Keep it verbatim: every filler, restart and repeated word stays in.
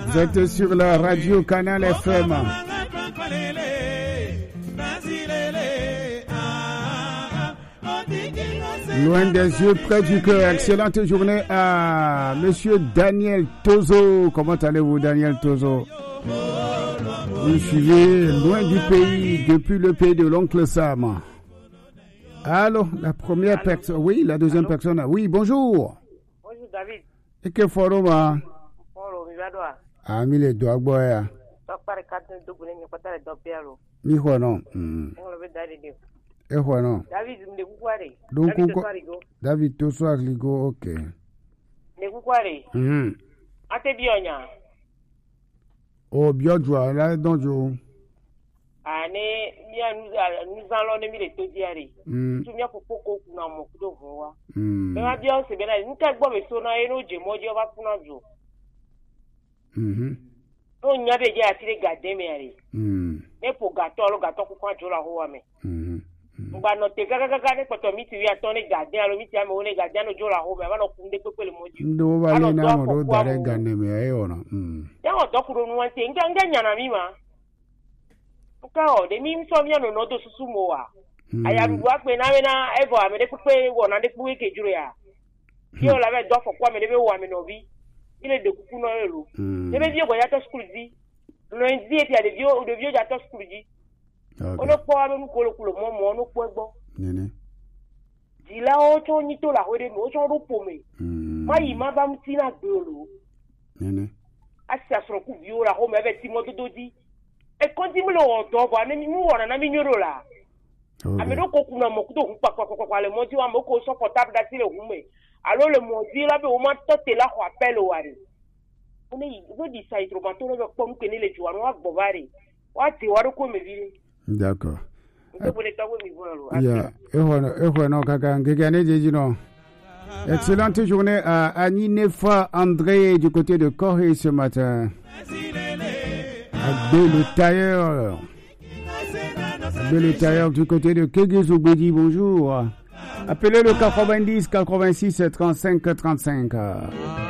Vous êtes sur la radio Canal F M. Loin des yeux, près du cœur. Excellente journée à Monsieur Daniel Tozo. Comment allez-vous, Daniel Tozo? Vous suivez loin du pays, depuis le pays de l'oncle Sam. Allô, la première personne. Oui, la deuxième Allô? personne. Oui, bonjour. Bonjour, David. Et que forum, hein? Forum, il va droit. Ah, mi le doigt, boy. Mi quoi non? Et quoi non? David, me couare. Donc, David, tout soit ligo, ok. Me couare. Hum. Ate bionya. Oh, biodjoa, là, donc, je. Ah, ne, mia, nous, nous allons ne mire to diari. Hum. Tu mia pour poko kuna mo kudo voa. Hum. Mais bien, c'est bien, nous t'as gbo me sona eno je moji va kuna jo. Mhm. On y avait déjà attiré gardé mais allez. Hum. Ne pour gâteau, le gâteau pour quand je la hoa me. Mhm. Ba no te gaga gaga ne poto miti wi atone gardé alo miti ame one gardé no jo la hoa me ba no kunde pepe le moji. Ndo ba le na mo do dare gane me ayi ona. Mm. Ya o dokuro nu ante nga nga nyana mi ma. Ka o de mi so mi no no do susu mo wa. Aya ru wa pe na we na evo ame de pepe wo na de pu ke juro ya. Yo la be do fo kwa me de be wo ame no bi. Ile de kuku no elu. De be bi go ya to school di. No nzi e pia de bi o de bi o ja to school di. Ono po ame mu kolo kolo mo mo no po egbo. Nene. Dila o to ni to la hore mi o so ro po me. Mm. Ma yi ma ba mu ti na gbolo. Nene. Asi asoro ku bi o la ho me be ti mo dodo di. E kon ti mi lo o do bo ame mi mu wona na mi nyoro la. Ame do ko ku na mo ku do hu pa pa pa pa le mo ti wa mo ko so portable da ti le hu me. Alo le mo di la be o ma to te la ho appel o wari. Oni yi go di sai tro ma to lo ko mu ke ni le ju wa wa gbo bari. Wa ti wa ro ko me bi. D'accord. Yeah. Excellente journée à Annie Nefa André du côté de Corée ce matin. Abdel le tailleur. Abdel le tailleur du côté de Kegezoubedi, bonjour. Appelez le quatre-vingt-dix quatre-vingt-six trente-cinq trente-cinq.